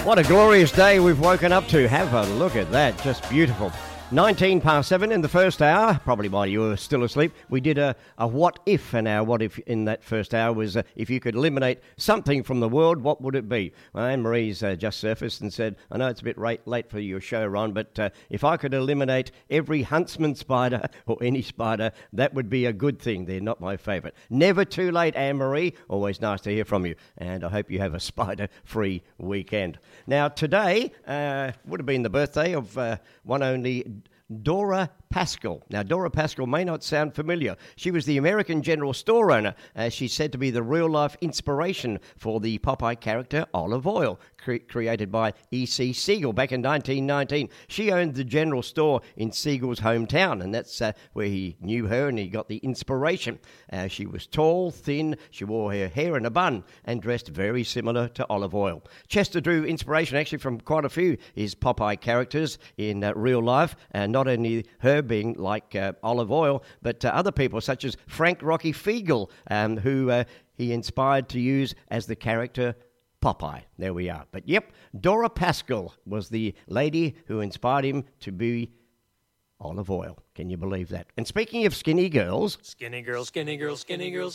What a glorious day we've woken up to. Have a look at that. Just beautiful. 19 past 7 in the first hour, probably while you were still asleep. We did a what if, and our what if in that first hour was if you could eliminate something from the world, what would it be? Well, Anne-Marie's just surfaced and said, I know it's a bit late for your show, Ron, but if I could eliminate every huntsman spider or any spider, that would be a good thing. They're not my favourite. Never too late, Anne-Marie. Always nice to hear from you, and I hope you have a spider-free weekend. Now, today would have been the birthday of one only Dora Pascal. Now, Dora Pascal may not sound familiar. She was the American general store owner. She's said to be the real-life inspiration for the Popeye character Olive Oyl, created by E.C. Siegel back in 1919. She owned the general store in Siegel's hometown, and that's where he knew her and he got the inspiration. She was tall, thin, she wore her hair in a bun and dressed very similar to Olive Oyl. Chester drew inspiration actually from quite a few his Popeye characters in real life, and not only her being like Olive Oyl, but other people such as Frank Rocky Fiegel, who he inspired to use as the character Popeye. There we are. But yep, Dora Pascal was the lady who inspired him to be Olive Oyl. Can you believe that? And speaking of skinny girls... Skinny girls, skinny girls, skinny girls.